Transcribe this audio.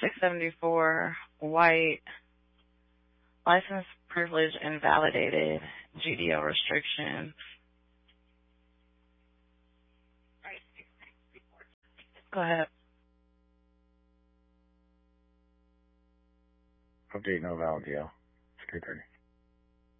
674, white, license privilege invalidated, GDO restriction. Go ahead. Update no valid deal. It's 3:30.